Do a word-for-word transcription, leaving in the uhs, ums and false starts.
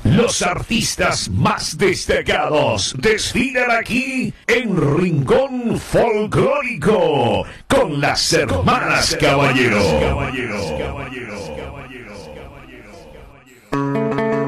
Los artistas más destacados desfilan aquí en Rincón Folclórico con las hermanas Caballero. Caballeros, caballeros, caballeros, caballeros, caballeros.